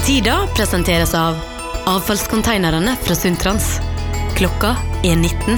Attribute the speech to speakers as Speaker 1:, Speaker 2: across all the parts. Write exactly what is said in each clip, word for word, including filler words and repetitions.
Speaker 1: Tida presenteres av avfallskonteinerne fra Sundtrans. Klokka er nitten.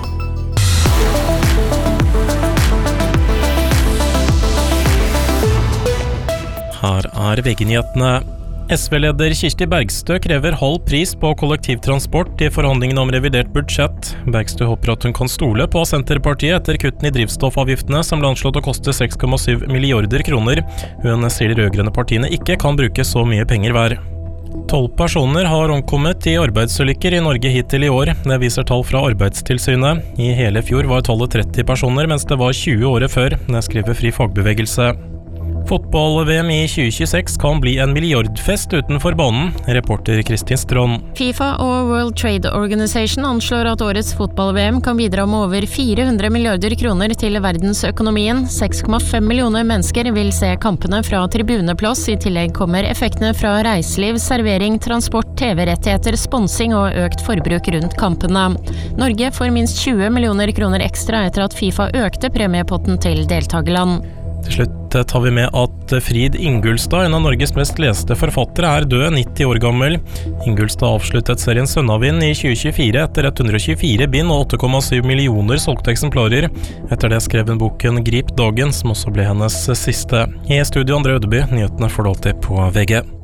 Speaker 2: Her er V G-nyhetene. S V-leder Kirsti Bergstø krever halv pris på kollektivtransport i forhandlingene om revidert budsjett. Bergstø håper at hun kan stole på Senterpartiet etter kutten i drivstoffavgiftene, som ble anslått å koste seks komma syv milliarder kroner. Hun sier de rødgrønne partiene ikke kan bruke så mye penger hver. Tolv personer har omkommet i arbeidsulykker i Norge hittil i år. Det viser tall fra Arbeidstilsynet. I hele fjor var tallet tretti personer, mens det var tjue året før. Det skriver Fri Fagbevegelse. Fotball-V M i tjue tjueseks kan bli en milliardfest utenfor banen, reporter Kristin Strand.
Speaker 3: FIFA og World Trade Organization anslår at årets fotball-V M kan bidra med over fire hundre milliarder kroner til verdensøkonomien. seks komma fem millioner mennesker vil se kampene fra tribuneplass. I tillegg kommer effektene fra reiseliv, servering, transport, T V-rettigheter, sponsing og økt forbruk rundt kampene. Norge får minst tjue millioner kroner ekstra etter at FIFA økte premiepotten til deltagerland.
Speaker 2: Til slutt tar vi med at Frid Ingulstad, en av Norges mest leste forfattere, er død, nitti år gammel. Ingulstad avsluttet serien Sønnavind i tjue tjuefire etter ett hundre tjuefire bind og åtte komma syv millioner solgte eksemplarer. Etter det skrev hun boken Grip dagen, som også ble hennes siste. I studio Andre Ødeby, nyhetene får du alltid på V G.